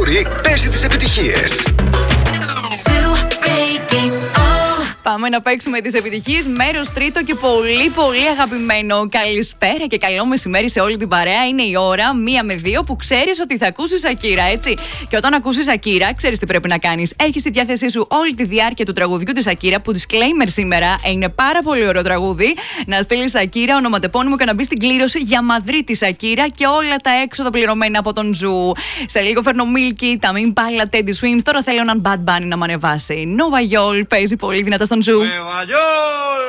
Ζόρι παίζει τις επιτυχίες. Πάμε να παίξουμε τις επιτυχίες. Μέρος τρίτο και πολύ πολύ αγαπημένο. Καλησπέρα και καλό μεσημέρι σε όλη την παρέα. Είναι η ώρα 1 με 2 που ξέρεις ότι θα ακούσεις Ακύρα, έτσι. Και όταν ακούσεις Ακύρα, ξέρεις τι πρέπει να κάνεις. Έχεις στη διάθεσή σου όλη τη διάρκεια του τραγουδιού της Ακύρα, που disclaimer σήμερα είναι πάρα πολύ ωραίο τραγούδι. Να στείλεις Ακύρα, ονοματεπώνυμο και να μπεις στην κλήρωση για Μαδρίτη της Ακύρα και όλα τα έξοδα πληρωμένα από τον Ζου. Σε λίγο φέρνω Milky, τα μην πάλα Teddy Swims. Τώρα θέλω έναν Bad Bunny να μ' ανεβάσει. Nova Yol παίζει πολύ δυνατά στον Ζου.